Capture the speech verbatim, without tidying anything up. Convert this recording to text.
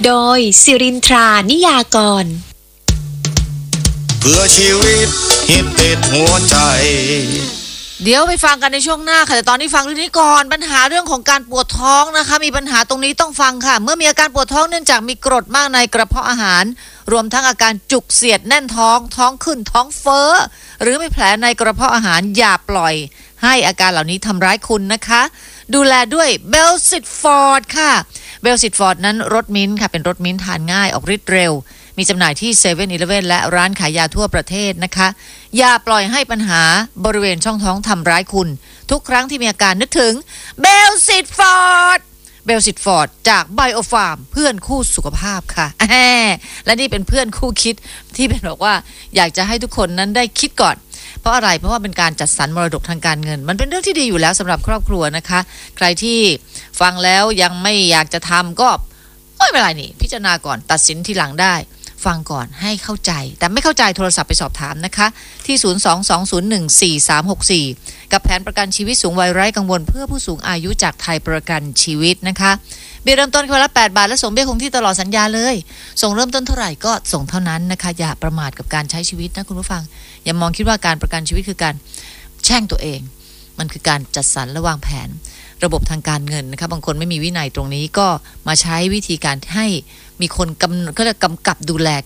โดยสิรินทรานิยากรเพื่อชีวิตฮิตติดหัวใจเดี๋ยวไปฟังกันในช่วงหน้าค่ะแต่ตอนนี้ฟังเรื่องนี้ก่อนปัญหาเรื่องของการปวดท้องนะคะมีปัญหาตรงนี้ต้องฟังค่ะเมื่อมีอาการปวดท้องเนื่องจากมีกรดมากในกระเพาะอาหารรวมทั้งอาการจุกเสียดแน่นท้องท้องขึ้นท้องเฟ้อหรือมีแผลในกระเพาะอาหารอย่าปล่อยให้อาการเหล่านี้ทำร้ายคุณนะคะดูแลด้วยเบลซิตฟอร์ดค่ะเบลซิตฟอร์ดนั้นรสมิ้นท์ค่ะเป็นรสมิ้นท์ทานง่ายออกฤทธิ์เร็วมีจำหน่ายที่ เซเว่น อีเลฟเว่น และร้านขายยาทั่วประเทศนะคะอย่าปล่อยให้ปัญหาบริเวณช่องท้องทำร้ายคุณทุกครั้งที่มีอาการนึกถึงเบลซิตฟอร์ดเบลซิตฟอร์ดจากไบโอฟาร์มเพื่อนคู่สุขภาพค่ะและนี่เป็นเพื่อนคู่คิดที่เป็นบอกว่าอยากจะให้ทุกคนนั้นได้คิดก่อนเพราะอะไรเพราะว่าเป็นการจัดสรรมรดกทางการเงินมันเป็นเรื่องที่ดีอยู่แล้วสำหรับครอบครัวนะคะใครที่ฟังแล้วยังไม่อยากจะทำก็ไม่เป็นไรนี่พิจารณาก่อนตัดสินทีหลังได้ฟังก่อนให้เข้าใจแต่ไม่เข้าใจโทรศัพท์ไปสอบถามนะคะที่ศูนย์ สอง สอง ศูนย์ หนึ่ง สี่ สาม หก สี่กับแผนประกันชีวิตสูงวัยไร้กังวลเพื่อผู้สูงอายุจากไทยประกันชีวิตนะคะเบี้ยเริ่มต้นคนละแปดบาทและส่งเบี้ยคงที่ตลอดสัญญาเลยส่งเริ่มต้นเท่าไหร่ก็ส่งเท่านั้นนะคะอย่าประมาทกับการใช้ชีวิตนะคุณผู้ฟังอย่ามองคิดว่าการประกันชีวิตคือการแช่งตัวเองมันคือการจัดสรรและวางแผนระบบทางการเงินนะคะบางคนไม่มีวินัยตรงนี้ก็มาใช้วิธีการให้มีคนกำก็จะกำกับดูแล